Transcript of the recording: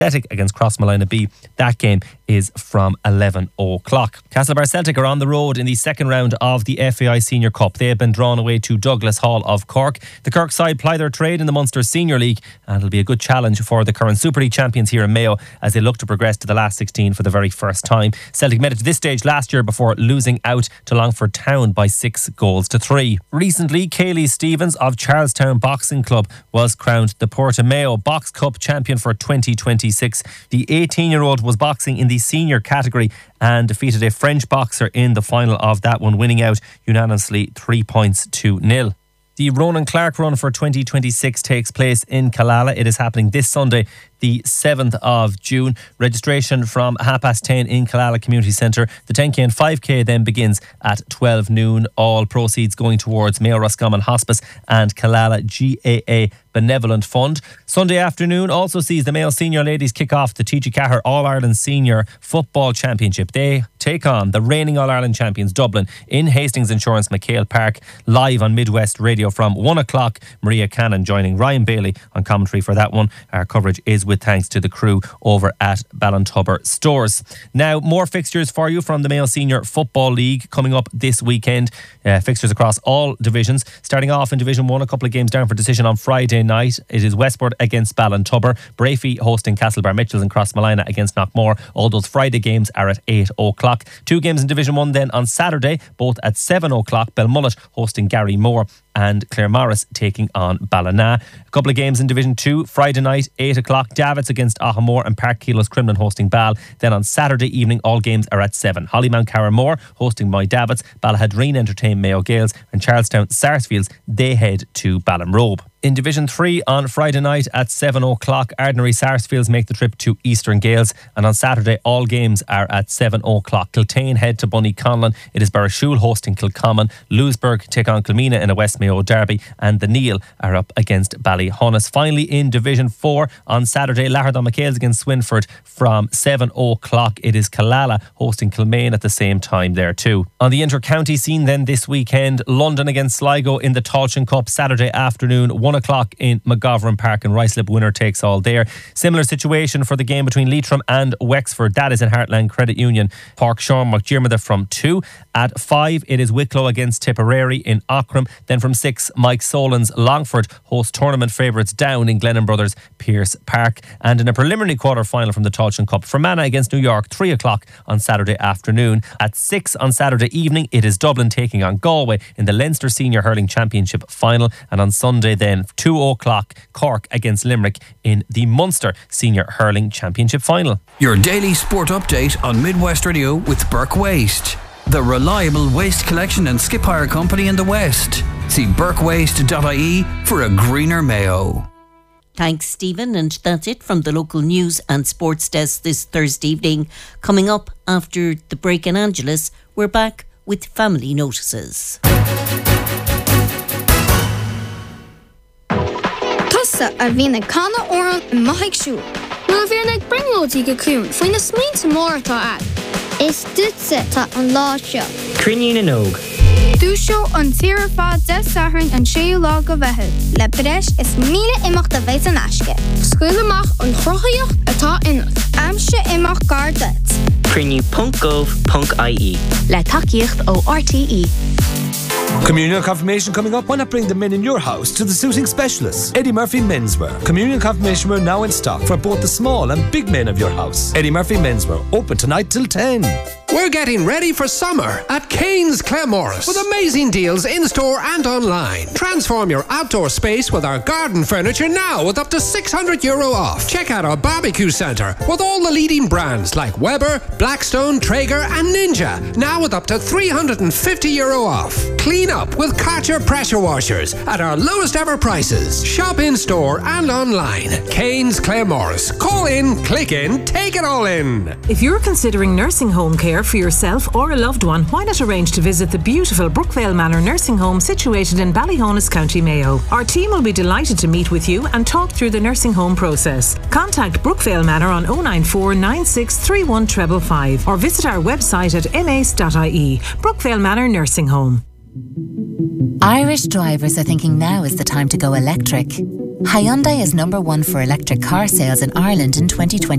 Celtic against Crossmolina B. That game is from 11 o'clock. Castlebar Celtic are on the road in the second round of the FAI Senior Cup. They have been drawn away to Douglas Hall of Cork. The Cork side ply their trade in the Munster Senior League, and it'll be a good challenge for the current Super League champions here in Mayo as they look to progress to the last 16 for the very first time. Celtic made it to this stage last year before losing out to Longford Town by 6-3. Recently, Kaylee Stevens of Charlestown Boxing Club was crowned the Portimao Box Cup champion for 2026. The 18-year-old was boxing in the senior category and defeated a French boxer in the final of that one, winning out unanimously 3 points to 0. The Ronan Clark Run for 2026 takes place in Killala. It is happening this Sunday, the 7th of June. Registration from 10:30 in Killala Community Centre. The 10k and 5k then begins at 12 noon. All proceeds going towards Mayo Roscommon Hospice and Killala GAA Benevolent Fund. Sunday afternoon also sees the Mayo Senior Ladies kick off the TG Cahir All-Ireland Senior Football Championship. They take on the reigning All-Ireland champions Dublin in Hastings Insurance McHale Park, live on Midwest Radio from 1 o'clock. Maria Cannon joining Ryan Bailey on commentary for that one. Our coverage is with thanks to the crew over at Ballintubber Stores. Now, more fixtures for you from the Mayo Senior Football League coming up this weekend. Fixtures across all divisions. Starting off in Division 1, a couple of games down for decision on Friday night. It is Westport against Ballintubber, Brafey hosting Castlebar Mitchells, and Crossmolina against Knockmore. All those Friday games are at 8 o'clock. Two games in Division 1 then on Saturday, both at 7 o'clock. Belmullet hosting Gary Moore and Clare Morris taking on Ballina. A couple of games in Division 2, Friday night, 8 o'clock, Davits against Ahamore and Park Keelos Crimlin hosting Ball. Then on Saturday evening, all games are at 7. Hollymount Carramore hosting Moy Davits, Ballahadreen entertain Mayo Gales, and Charlestown Sarsfields, they head to Ballinrobe. In Division 3 on Friday night at 7 o'clock, Ardnary Sarsfields make the trip to Eastern Gales, and on Saturday all games are at 7 o'clock. Kiltane head to Bunny Conlon. It is Barrashule hosting Kilcommon. Lewisburg take on Kilmina in a West Mayo derby, and the Neil are up against Ballyhonus. Finally in Division 4 on Saturday, Lahardon McHale's against Swinford from 7 o'clock. It is Killala hosting Kilmaine at the same time there too. On the inter-county scene then this weekend, London against Sligo in the Tailteann Cup Saturday afternoon, 1 o'clock in McGovern Park, and Ruislip winner takes all there. Similar situation for the game between Leitrim and Wexford. That is in Heartland Credit Union. Park Sean McDermott from 2. At 5 it is Wicklow against Tipperary in Aughrim. Then from 6, Mike Solon's Longford host tournament favourites Down in Glennon Brothers Pierce Park. And in a preliminary quarter final from the Tailteann Cup, Fermanagh against New York, 3 o'clock on Saturday afternoon. At 6 on Saturday evening it is Dublin taking on Galway in the Leinster Senior Hurling Championship final. And on Sunday then 2 o'clock, Cork against Limerick in the Munster Senior Hurling Championship final. Your daily sport update on Midwest Radio with Burke Waste, the reliable waste collection and skip hire company in the West. See burkewaste.ie for a greener Mayo. Thanks, Stephen, and that's it from the local news and sports desk this Thursday evening. Coming up after the break in Angeles, we're back with family notices. A bhína canna óran maithig siú. Nuair bhíar ag bringlóidí go cún faoin na smínta mór atá ad. Is dúitse tá an lá seo. Crinne na nóg. Dúseo an tíre fád de sathrainn an séú lá go bheithid. Le breis is míle imeacht a bheith an aisce. Scuil amach an chrochaíocht atá inat. Amse imeacht gar duit. Crinne.gov.ie. Le takeíocht ó RTE. Communion confirmation coming up. Why not bring the men in your house to the suiting specialist, Eddie Murphy Menswear. Communion confirmation wear now in stock for both the small and big men of your house. Eddie Murphy Menswear, open tonight till 10. We're getting ready for summer at Kane's Claremorris with amazing deals in-store and online. Transform your outdoor space with our garden furniture now with up to €600 off. Check out our barbecue centre with all the leading brands like Weber, Blackstone, Traeger and Ninja, now with up to €350 off. Clean up with Karcher pressure washers at our lowest ever prices. Shop in-store and online. Kane's Claremorris. Call in, click in, take it all in. If you're considering nursing home care for yourself or a loved one, why not arrange to visit the beautiful Brookvale Manor nursing home situated in Ballyhonus, County Mayo. Our team will be delighted to meet with you and talk through the nursing home process. Contact Brookvale Manor on 094 96 31 555 or visit our website at mace.ie. Brookvale Manor Nursing Home. Irish drivers are thinking now is the time to go electric. Hyundai is #1 for electric car sales in Ireland in 2020.